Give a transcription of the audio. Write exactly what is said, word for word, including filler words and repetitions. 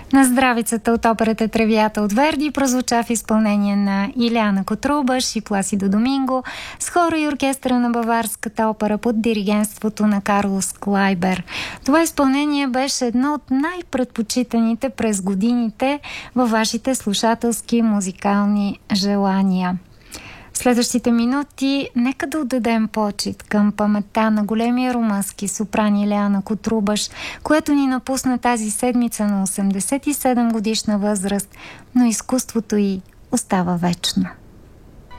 На здравицата от операта Тревията от Верди прозвуча в изпълнение на Илиана Котрубаш и Пласидо Доминго с хора и оркестъра на Баварската опера под диригентството на Карлос Клайбер. Това изпълнение беше едно от най-предпочитаните през годините във вашите слушателски музикални желания. В следващите минути нека да отдадем почит към паметта на големия румънски сопран Илиана Котрубаш, което ни напусна тази седмица на осемдесет и седем годишна възраст, но изкуството й остава вечно.